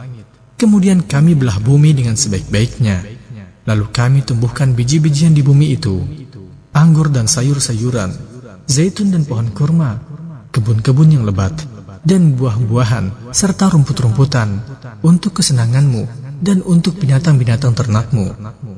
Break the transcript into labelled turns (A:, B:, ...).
A: Kemudian kami belah bumi dengan sebaik-baiknya. Lalu kami tumbuhkan biji-bijian di bumi itu, anggur dan sayur-sayuran, zaitun dan pohon kurma, kebun-kebun yang lebat, dan buah-buahan, serta rumput-rumputan, untuk kesenanganmu dan untuk binatang-binatang ternakmu.